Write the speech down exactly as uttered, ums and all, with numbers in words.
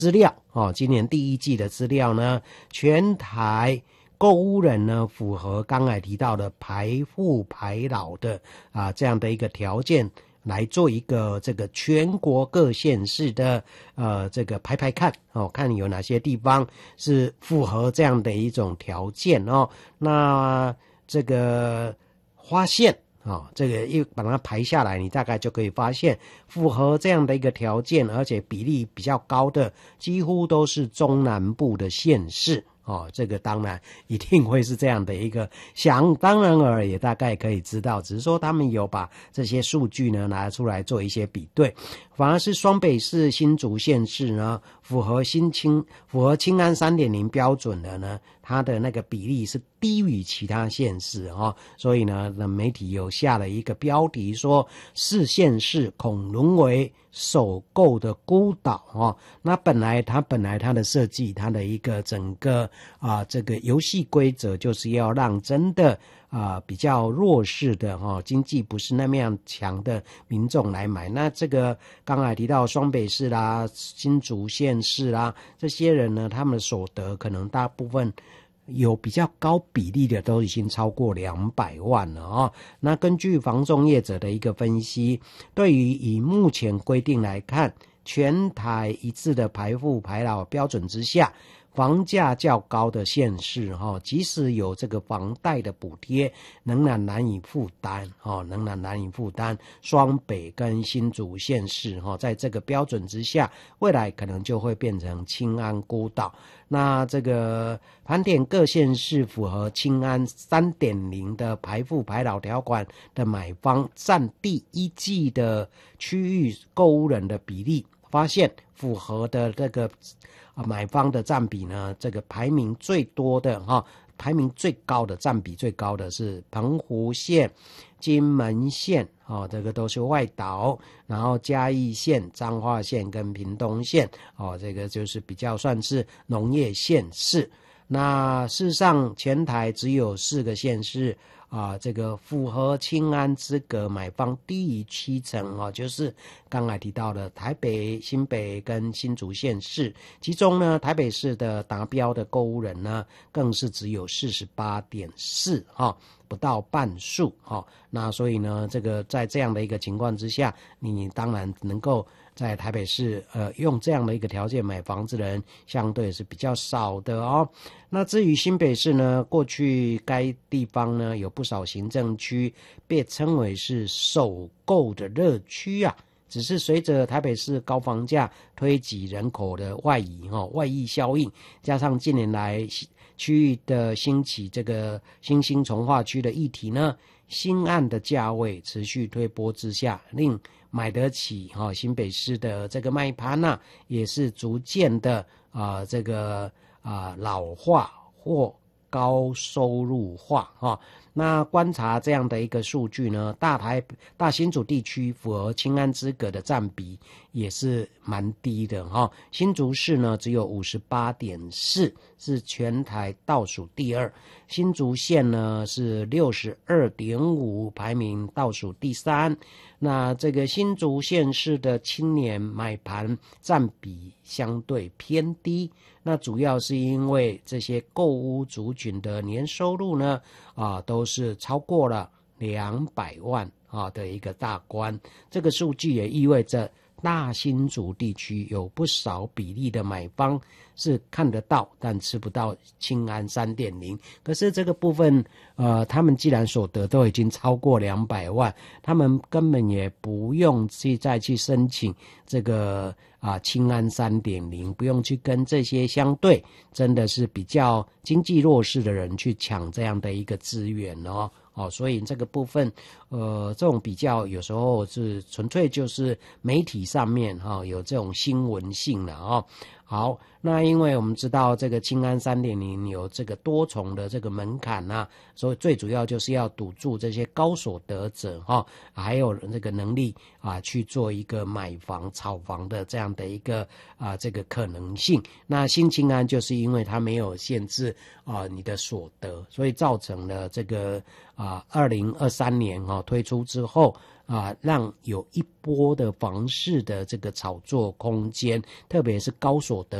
资料哦，今年第一季的资料呢，全台购屋人呢符合刚才提到的排富排老的啊这样的一个条件，来做一个这个全国各县市的呃这个排排看哦，看有哪些地方是符合这样的一种条件哦。那这个发现哦，这个一把它排下来，你大概就可以发现符合这样的一个条件，而且比例比较高的，几乎都是中南部的县市。哦，这个当然一定会是这样的一个，想当然而也大概可以知道，只是说他们有把这些数据呢拿出来做一些比对，反而是双北市、新竹县市呢，符合新青符合青安 三点零 标准的呢，它的那个比例是低于其他县市哦，所以呢，媒体有下了一个标题说，市县市恐沦为首购的孤岛哦。那本来它本来它的设计，它的一个整个啊这个游戏规则就是要让真的啊比较弱势的哈、哦、经济不是那么样强的民众来买。那这个刚才提到双北市啦、新竹县市啦，这些人呢，他们的所得可能大部分有比较高比例的都已经超过两百万了哦。那根据房仲业者的一个分析，对于以目前规定来看，全台一致的排富排老标准之下，房价较高的县市哈，即使有这个房贷的补贴，仍然难以负担哦，仍然难以负担。双北跟新竹县市哈，在这个标准之下，未来可能就会变成青安孤岛。那这个盘点各县市符合青安 三点零 的排富排老条款的买方占第一季的区域购屋人的比例，发现符合的这个买方的占比呢，这个排名最多的哈，排名最高的占比最高的是澎湖县、金门县哦，这个都是外岛，然后嘉义县、彰化县跟屏东县哦，这个就是比较算是农业县市。那事实上全台只有四个县市啊，这个符合青安资格买方低于七成哦，就是刚才提到的台北、新北跟新竹县市，其中呢，台北市的达标的购屋人呢，更是只有 四十八点四 哈，不到半数哈。那所以呢，这个在这样的一个情况之下，你当然能够在台北市呃用这样的一个条件买房子的人，相对是比较少的哦。那至于新北市呢，过去该地方呢有不少行政区被称为是首购的热区啊，只是随着台北市高房价推挤人口的外移哈、哦、外溢效应，加上近年来区域的兴起这个新兴重划区的议题呢，新案的价位持续推波之下，令买得起哈、哦、新北市的这个卖盘呐、啊，也是逐渐的啊、呃、这个啊、呃、老化或高收入化哈、哦。那观察这样的一个数据呢，大台大新竹地区符合青安资格的占比也是蛮低的哈、哦。新竹市呢只有 五十八点四， 是全台倒数第二。新竹县呢是 六十二点五， 排名倒数第三。那这个新竹县市的青年买盘占比相对偏低，那主要是因为这些购屋族群的年收入呢啊都是超过了两百万啊的一个大关。这个数据也意味着大新竹地区有不少比例的买方是看得到但吃不到青安 三点零， 可是这个部分呃，他们既然所得都已经超过两百万，他们根本也不用去再去申请这个啊青安 三点零， 不用去跟这些相对真的是比较经济弱势的人去抢这样的一个资源哦。哦，所以这个部分，呃，这种比较有时候是纯粹就是媒体上面哈、哦、有这种新闻性的哦。好，那因为我们知道这个青安 三点零 有这个多重的这个门槛啊，所以最主要就是要堵住这些高所得者哈、哦，还有这个能力啊去做一个买房炒房的这样的一个啊这个可能性。那新青安就是因为它没有限制啊你的所得，所以造成了这个啊，二零二三年哈、哦、推出之后啊，让有一波的房市的这个炒作空间，特别是高所得